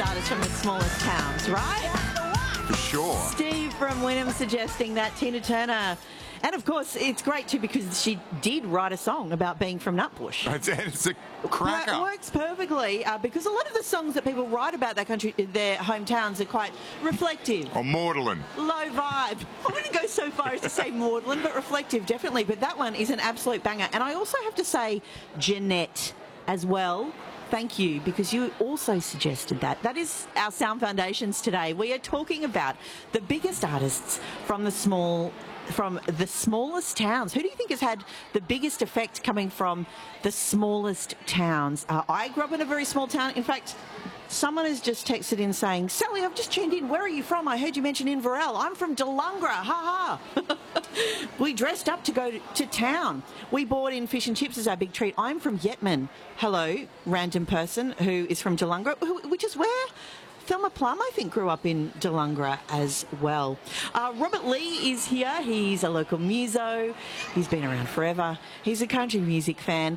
artists from the smallest towns, right? For sure. Steve from Wynnum suggesting that Tina Turner. And, of course, it's great, too, because she did write a song about being from Nutbush. It's a cracker. It works perfectly because a lot of the songs that people write about their country, their hometowns, are quite reflective. Or Magdalen. Low vibe. I wouldn't go so far as to say maudlin, but reflective, definitely. But that one is an absolute banger. And I also have to say Jeanette as well. Thank you, because you also suggested that. That is our Sound Foundations today. We are talking about the biggest artists from the smallest towns. Who do you think has had the biggest effect coming from the smallest towns? I grew up in a very small town. In fact, someone has just texted in saying, Sally, I've just tuned in. Where are you from? I heard you mention Inverell. I'm from Delungra. Ha ha. We dressed up to go to town. We bought in fish and chips as our big treat. I'm from Yetman. Hello, random person who is from Delungra, which is where Thelma Plum, I think, grew up in Delungra as well. Robert Lee is here. He's a local muso. He's been around forever. He's a country music fan.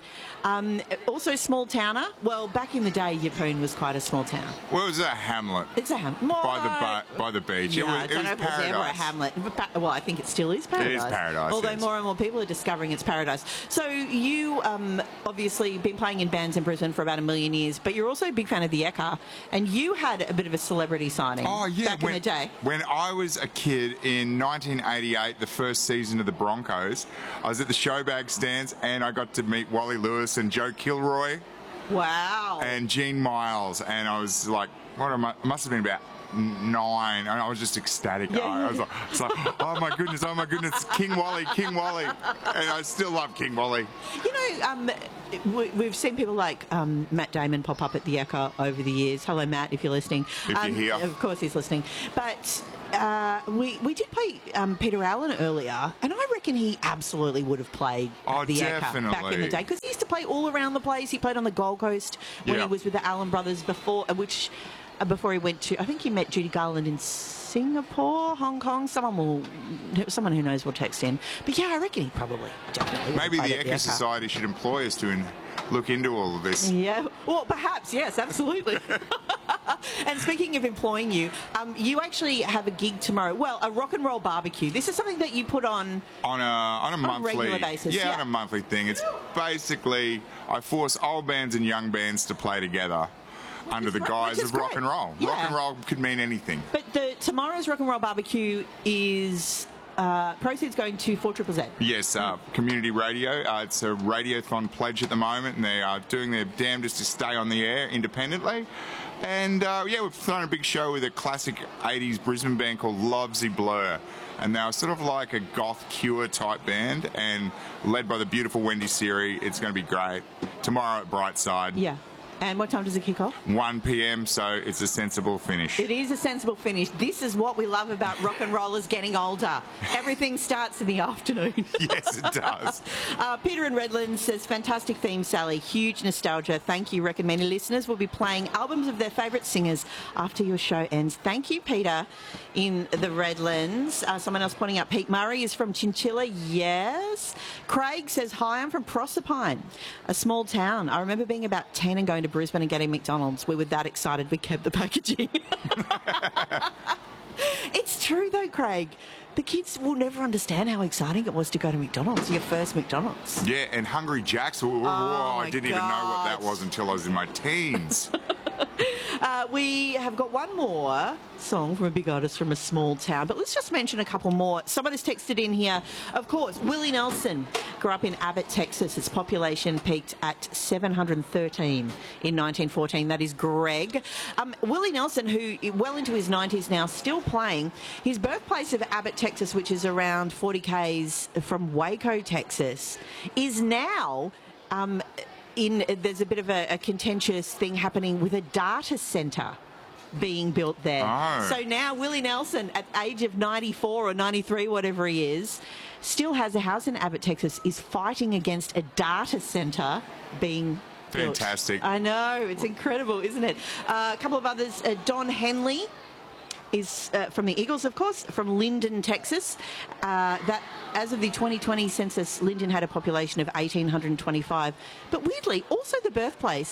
Also small towner. Well, back in the day, Yeppoon was quite a small town. Well, it was a hamlet. It's a hamlet. By the beach. Yeah, it was ever a paradise. hamlet. Well, I think it still is paradise. It is paradise, Although yes. more and more people are discovering it's paradise. So you obviously been playing in bands in Brisbane for about 1 million years, but you're also a big fan of the Ekka, and you had a bit of a celebrity signing back in the day. When I was a kid in 1988, the first season of the Broncos, I was at the Showbag stands and I got to meet Wally Lewis and Joe Kilroy. Wow. And Gene Miles, and I was like, I must have been about 9, and I was just ecstatic. Yeah. I was like, oh my goodness, King Wally. And I still love King Wally. You know, we've seen people like Matt Damon pop up at the Ekka over the years. Hello, Matt, if you're listening. If you're here. Of course he's listening. But we did play Peter Allen earlier, and I reckon he absolutely would have played the Ekka back in the day, because he used to play all around the place. He played on the Gold Coast when he was with the Allen brothers before he went to, I think he met Judy Garland in Singapore, Hong Kong. Someone who knows will text in. But yeah, I reckon he probably definitely. Maybe the Ekka Society should employ us to look into all of this. Yeah, well, perhaps, yes, absolutely. And speaking of employing you, you actually have a gig tomorrow. Well, a rock and roll barbecue. This is something that you put on a monthly, regular basis. Yeah, on a monthly thing. It's basically I force old bands and young bands to play together under the guise of rock and roll. Yeah. Rock and roll could mean anything. But tomorrow's rock and roll barbecue is proceeds going to 4ZZZ. Yes, community radio. It's a radiothon pledge at the moment, and they are doing their damnedest to stay on the air independently. And we've thrown a big show with a classic 80s Brisbane band called Lovesy Blur. And they were sort of like a goth Cure type band, and led by the beautiful Wendy Seary. It's going to be great. Tomorrow at Brightside. Yeah. And what time does it kick off? 1 p.m, so it's a sensible finish. It is a sensible finish. This is what we love about rock and rollers getting older. Everything starts in the afternoon. Yes, it does. Peter in Redlands says, fantastic theme, Sally. Huge nostalgia. Thank you. Recommended listeners will be playing albums of their favourite singers after your show ends. Thank you, Peter in the Redlands. Someone else pointing out Pete Murray is from Chinchilla. Yes. Craig says, hi, I'm from Proserpine, a small town. I remember being about 10 and going to Brisbane and getting McDonald's. We were that excited we kept the packaging. It's true though, Craig. The kids will never understand how exciting it was to go to McDonald's, your first McDonald's. Yeah, and Hungry Jack's. I didn't even know what that was until I was in my teens. We have got one more song from a big artist from a small town, but let's just mention a couple more. Someone has texted in here, of course, Willie Nelson grew up in Abbott, Texas. Its population peaked at 713 in 1914. That is Greg. Willie Nelson, who well into his 90s now, still playing. His birthplace of Abbott, Texas, which is around 40 k's from Waco, Texas, is now... there's a bit of a contentious thing happening with a data centre being built there. Oh. So now Willie Nelson, at the age of 94 or 93, whatever he is, still has a house in Abbott, Texas, is fighting against a data centre being built. Fantastic. I know, it's incredible, isn't it? A couple of others, Don Henley is from the Eagles, of course, from Linden, Texas. That, as of the 2020 census, Linden had a population of 1,825. But weirdly, also the birthplace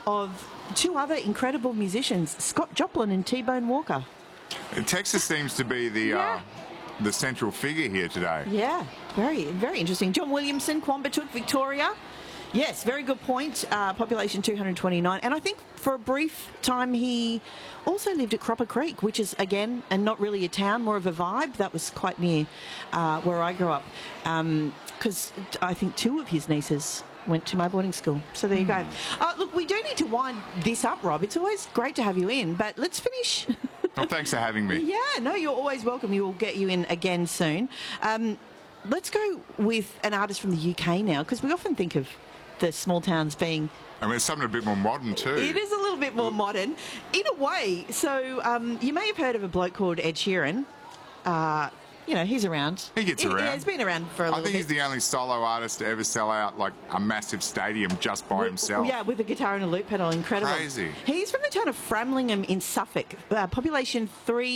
of two other incredible musicians, Scott Joplin and T-Bone Walker. Texas seems to be the central figure here today. Yeah, very, very interesting. John Williamson, Quambatook, Victoria. Yes, very good point. Population 229. And I think for a brief time he also lived at Cropper Creek, which is, again, and not really a town, more of a vibe. That was quite near where I grew up. Because I think two of his nieces went to my boarding school. So there you go. Look, we do need to wind this up, Rob. It's always great to have you in, but let's finish. Well, thanks for having me. Yeah, no, you're always welcome. We will get you in again soon. Let's go with an artist from the UK now, because we often think of the small towns being... I mean, it's something a bit more modern too. It is a little bit more modern, in a way. So you may have heard of a bloke called Ed Sheeran. You know, he's around. He gets around. Yeah, he's been around for a little bit. I think he's the only solo artist to ever sell out like a massive stadium just by himself. Yeah, with a guitar and a loop pedal. Incredible. Crazy. He's from the town of Framlingham in Suffolk, population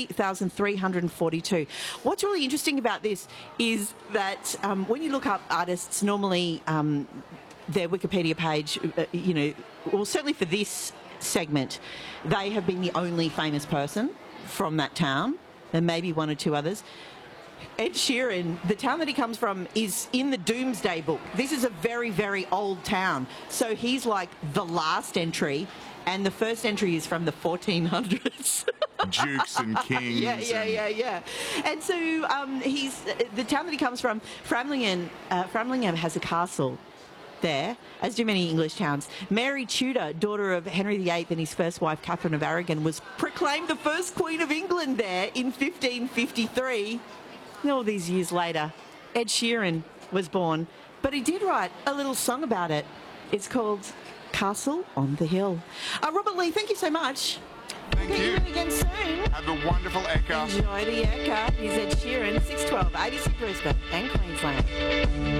3,342. What's really interesting about this is that when you look up artists, normally their Wikipedia page, you know, well, certainly for this segment, they have been the only famous person from that town, and maybe one or two others. Ed Sheeran, the town that he comes from, is in the Doomsday Book. This is a very, very old town. So he's like the last entry, and the first entry is from the 1400s. Dukes and kings. Yeah. And so he's the town that he comes from, Framlingham has a castle there, as do many English towns. Mary Tudor, daughter of Henry VIII and his first wife, Catherine of Aragon, was proclaimed the first Queen of England there in 1553. All these years later, Ed Sheeran was born, but he did write a little song about it. It's called Castle on the Hill. Robert Lee, thank you so much. Thank Get you. in again soon. Have a wonderful Eka. Enjoy the Eka. He's Ed Sheeran, 612 ABC Brisbane and Queensland.